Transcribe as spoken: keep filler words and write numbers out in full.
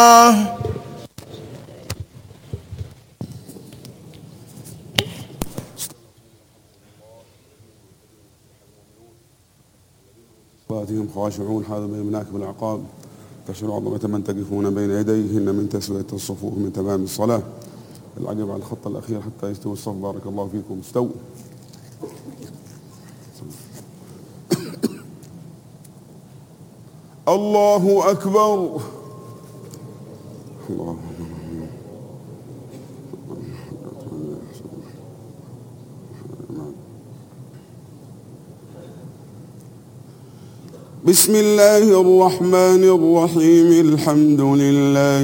صلاتهم خاشعون حاذرين من مناكب العقاب تشعر عظمة من تقفون بين يديهن من تسوية الصفوف من تمام الصلاة. العقب على الخط الأخير حتى يستوي الصف. بارك الله فيكم. استووا. الله أكبر. الله بسم الله الرحمن الرحيم. الحمد لله